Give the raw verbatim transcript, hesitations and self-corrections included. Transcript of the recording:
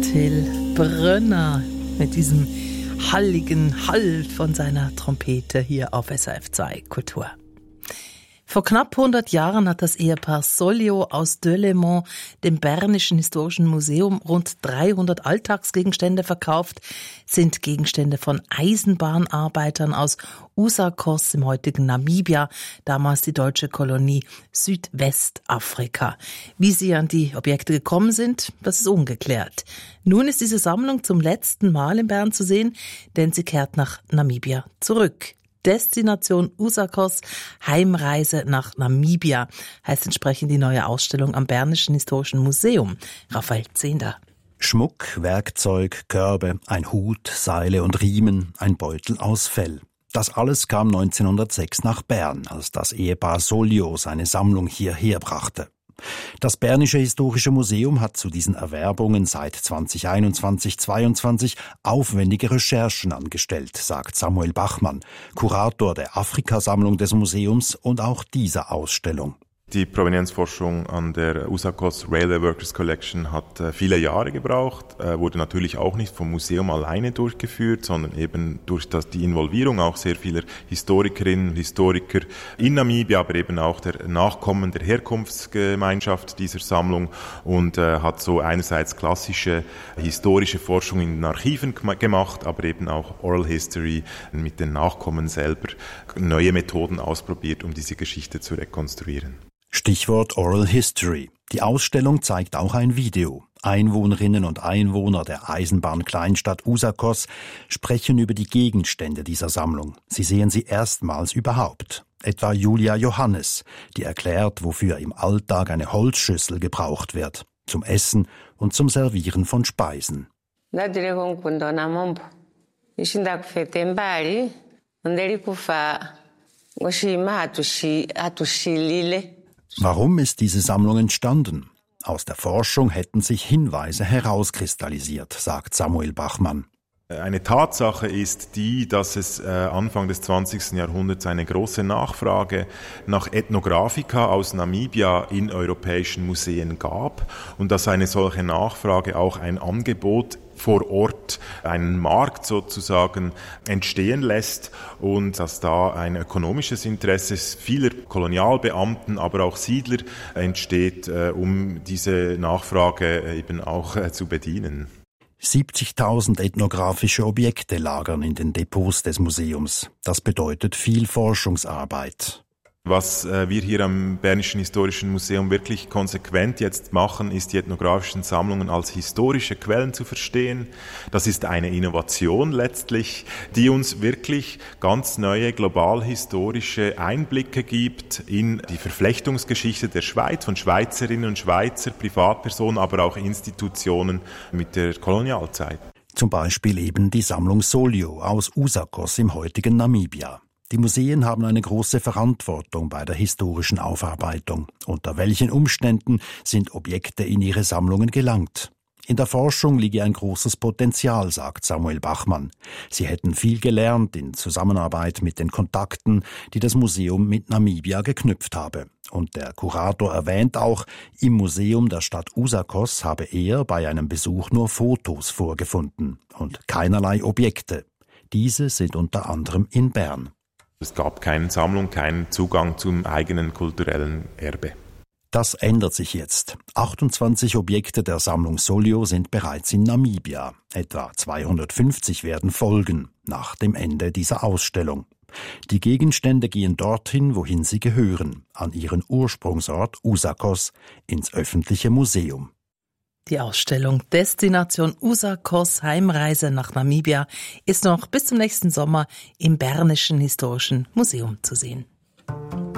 Till Brönner mit diesem halligen Hall von seiner Trompete hier auf S R F zwei Kultur. Vor knapp hundert Jahren hat das Ehepaar Sollio aus Delémont dem Bernischen Historischen Museum rund dreihundert Alltagsgegenstände verkauft, sind Gegenstände von Eisenbahnarbeitern aus Usakos im heutigen Namibia, damals die deutsche Kolonie Südwestafrika. Wie sie an die Objekte gekommen sind, das ist ungeklärt. Nun ist diese Sammlung zum letzten Mal in Bern zu sehen, denn sie kehrt nach Namibia zurück. Destination Usakos, Heimreise nach Namibia, heißt entsprechend die neue Ausstellung am Bernischen Historischen Museum. Raphael Zehnder. Schmuck, Werkzeug, Körbe, ein Hut, Seile und Riemen, ein Beutel aus Fell. Das alles kam neunzehnhundertsechs nach Bern, als das Ehepaar Sollio seine Sammlung hierher brachte. Das Bernische Historische Museum hat zu diesen Erwerbungen seit zwanzig einundzwanzig zweiundzwanzig aufwendige Recherchen angestellt, sagt Samuel Bachmann, Kurator der Afrikasammlung des Museums und auch dieser Ausstellung. Die Provenienzforschung an der Usakos Railway Workers Collection hat äh, viele Jahre gebraucht, äh, wurde natürlich auch nicht vom Museum alleine durchgeführt, sondern eben durch das, die Involvierung auch sehr vieler Historikerinnen und Historiker in Namibia, aber eben auch der Nachkommen der Herkunftsgemeinschaft dieser Sammlung und äh, hat so einerseits klassische historische Forschung in den Archiven gemacht, aber eben auch Oral History mit den Nachkommen selber neue Methoden ausprobiert, um diese Geschichte zu rekonstruieren. Stichwort Oral History. Die Ausstellung zeigt auch ein Video. Einwohnerinnen und Einwohner der Eisenbahnkleinstadt Usakos sprechen über die Gegenstände dieser Sammlung. Sie sehen sie erstmals überhaupt. Etwa Julia Johannes, die erklärt, wofür im Alltag eine Holzschüssel gebraucht wird. Zum Essen und zum Servieren von Speisen. Warum ist diese Sammlung entstanden? Aus der Forschung hätten sich Hinweise herauskristallisiert, sagt Samuel Bachmann. Eine Tatsache ist die, dass es Anfang des zwanzigsten Jahrhunderts eine große Nachfrage nach Ethnographika aus Namibia in europäischen Museen gab und dass eine solche Nachfrage auch ein Angebot vor Ort, einen Markt sozusagen entstehen lässt und dass da ein ökonomisches Interesse vieler Kolonialbeamten, aber auch Siedler entsteht, um diese Nachfrage eben auch zu bedienen. siebzigtausend ethnografische Objekte lagern in den Depots des Museums. Das bedeutet viel Forschungsarbeit. Was äh, wir hier am Bernischen Historischen Museum wirklich konsequent jetzt machen, ist die ethnografischen Sammlungen als historische Quellen zu verstehen. Das ist eine Innovation letztlich, die uns wirklich ganz neue global-historische Einblicke gibt in die Verflechtungsgeschichte der Schweiz, von Schweizerinnen und Schweizer, Privatpersonen, aber auch Institutionen mit der Kolonialzeit. Zum Beispiel eben die Sammlung Sollio aus Usakos im heutigen Namibia. Die Museen haben eine große Verantwortung bei der historischen Aufarbeitung. Unter welchen Umständen sind Objekte in ihre Sammlungen gelangt? In der Forschung liege ein großes Potenzial, sagt Samuel Bachmann. Sie hätten viel gelernt in Zusammenarbeit mit den Kontakten, die das Museum mit Namibia geknüpft habe. Und der Kurator erwähnt auch, im Museum der Stadt Usakos habe er bei einem Besuch nur Fotos vorgefunden und keinerlei Objekte. Diese sind unter anderem in Bern. Es gab keine Sammlung, keinen Zugang zum eigenen kulturellen Erbe. Das ändert sich jetzt. achtundzwanzig Objekte der Sammlung Sollio sind bereits in Namibia. Etwa zweihundertfünfzig werden folgen, nach dem Ende dieser Ausstellung. Die Gegenstände gehen dorthin, wohin sie gehören, an ihren Ursprungsort Usakos, ins öffentliche Museum. Die Ausstellung Destination Usakos, Heimreise nach Namibia ist noch bis zum nächsten Sommer im Bernischen Historischen Museum zu sehen.